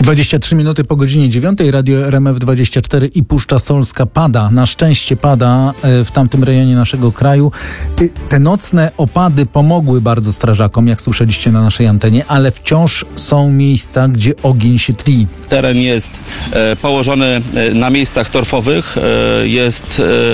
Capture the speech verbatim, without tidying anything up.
dwadzieścia trzy minuty po godzinie dziewiątej, Radio R M F dwadzieścia cztery i Puszcza Solska pada. Na szczęście pada w tamtym rejonie naszego kraju. Te nocne opady pomogły bardzo strażakom, jak słyszeliście na naszej antenie, ale wciąż są miejsca, gdzie ogień się tli. Teren jest e, położony na miejscach torfowych, e, jest